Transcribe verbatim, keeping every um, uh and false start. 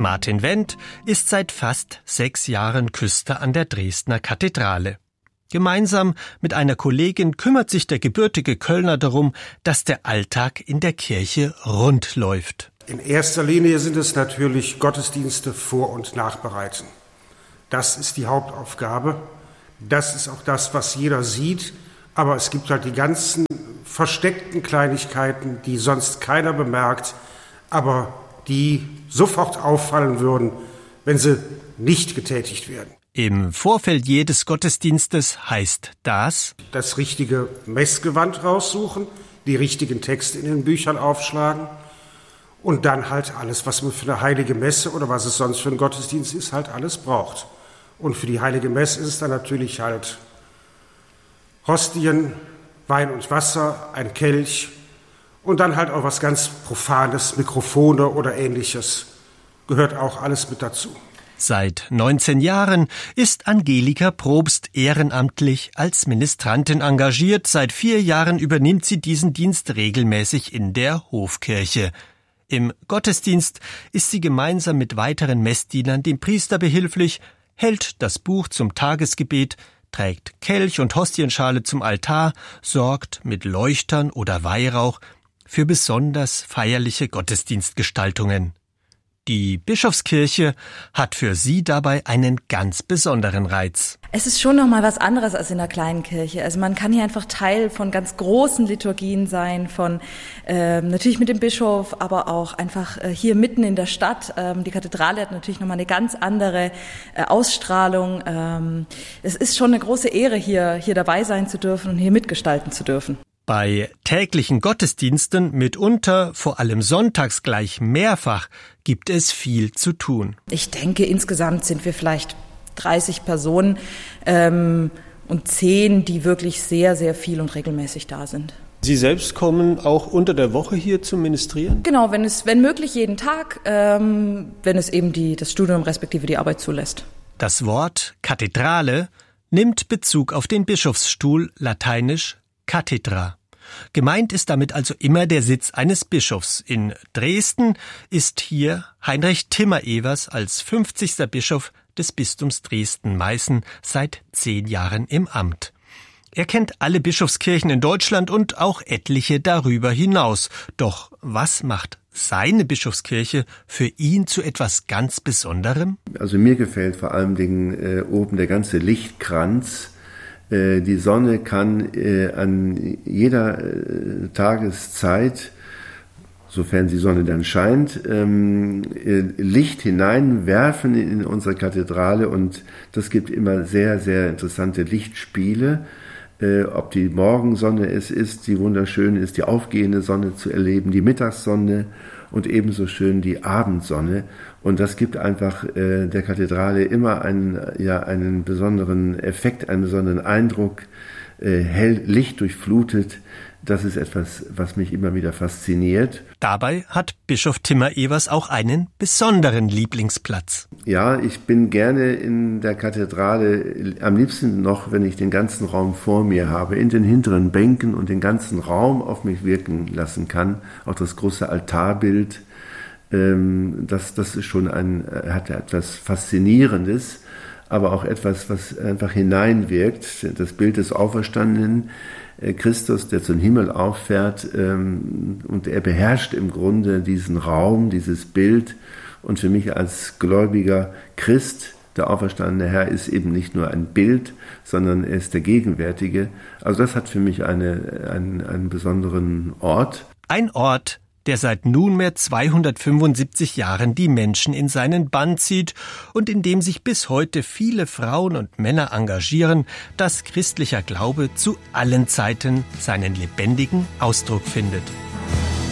Martin Wendt ist seit fast sechs Jahren Küster an der Dresdner Kathedrale. Gemeinsam mit einer Kollegin kümmert sich der gebürtige Kölner darum, dass der Alltag in der Kirche rund läuft. In erster Linie sind es natürlich Gottesdienste vor- und nachbereiten. Das ist die Hauptaufgabe. Das ist auch das, was jeder sieht. Aber es gibt halt die ganzen versteckten Kleinigkeiten, die sonst keiner bemerkt, aber die sofort auffallen würden, wenn sie nicht getätigt werden. Im Vorfeld jedes Gottesdienstes heißt das: Das richtige Messgewand raussuchen, die richtigen Texte in den Büchern aufschlagen und dann halt alles, was man für eine heilige Messe oder was es sonst für ein Gottesdienst ist, halt alles braucht. Und für die heilige Messe ist es dann natürlich halt Hostien, Wein und Wasser, ein Kelch und dann halt auch was ganz Profanes, Mikrofone oder Ähnliches. Gehört auch alles mit dazu. Seit neunzehn Jahren ist Angelika Probst ehrenamtlich als Ministrantin engagiert. Seit vier Jahren übernimmt sie diesen Dienst regelmäßig in der Hofkirche. Im Gottesdienst ist sie gemeinsam mit weiteren Messdienern dem Priester behilflich, hält das Buch zum Tagesgebet, trägt Kelch und Hostienschale zum Altar, sorgt mit Leuchtern oder Weihrauch für besonders feierliche Gottesdienstgestaltungen. Die Bischofskirche hat für sie dabei einen ganz besonderen Reiz. Es ist schon noch mal was anderes als in der kleinen Kirche. Also man kann hier einfach Teil von ganz großen Liturgien sein, von ähm, natürlich mit dem Bischof, aber auch einfach äh, hier mitten in der Stadt. Ähm, die Kathedrale hat natürlich noch mal eine ganz andere äh, Ausstrahlung. Ähm, es ist schon eine große Ehre, hier hier dabei sein zu dürfen und hier mitgestalten zu dürfen. Bei täglichen Gottesdiensten, mitunter vor allem sonntags gleich mehrfach, gibt es viel zu tun. Ich denke, insgesamt sind wir vielleicht dreißig Personen ähm, und zehn, die wirklich sehr, sehr viel und regelmäßig da sind. Sie selbst kommen auch unter der Woche hier zum Ministrieren? Genau, wenn es, wenn möglich jeden Tag, ähm, wenn es eben die, das Studium respektive die Arbeit zulässt. Das Wort Kathedrale nimmt Bezug auf den Bischofsstuhl, lateinisch Cathedra. Gemeint ist damit also immer der Sitz eines Bischofs. In Dresden ist hier Heinrich Timmer-Evers als fünfzigster Bischof des Bistums Dresden-Meißen seit zehn Jahren im Amt. Er kennt alle Bischofskirchen in Deutschland und auch etliche darüber hinaus. Doch was macht seine Bischofskirche für ihn zu etwas ganz Besonderem? Also mir gefällt vor allem Dingen äh, oben der ganze Lichtkranz. Die Sonne kann äh, an jeder äh, Tageszeit, sofern die Sonne dann scheint, ähm, äh, Licht hineinwerfen in unsere Kathedrale und das gibt immer sehr, sehr interessante Lichtspiele. Äh, ob die Morgensonne es ist, die wunderschön ist, die aufgehende Sonne zu erleben, die Mittagssonne und ebenso schön die Abendsonne. Und das gibt einfach äh, der Kathedrale immer einen, ja, einen besonderen Effekt, einen besonderen Eindruck, äh, hell, Licht durchflutet. Das ist etwas, was mich immer wieder fasziniert. Dabei hat Bischof Timmer-Evers auch einen besonderen Lieblingsplatz. Ja, ich bin gerne in der Kathedrale, am liebsten noch, wenn ich den ganzen Raum vor mir habe, in den hinteren Bänken und den ganzen Raum auf mich wirken lassen kann. Auch das große Altarbild. Das, das ist schon ein, hat etwas Faszinierendes, aber auch etwas, was einfach hineinwirkt. Das Bild des auferstandenen Christus, der zum Himmel auffährt, und er beherrscht im Grunde diesen Raum, dieses Bild. Und für mich als gläubiger Christ, der auferstandene Herr, ist eben nicht nur ein Bild, sondern er ist der Gegenwärtige. Also das hat für mich eine, einen, einen besonderen Ort. Ein Ort, der seit nunmehr zweihundertfünfundsiebzig Jahren die Menschen in seinen Bann zieht und in dem sich bis heute viele Frauen und Männer engagieren, dass christlicher Glaube zu allen Zeiten seinen lebendigen Ausdruck findet.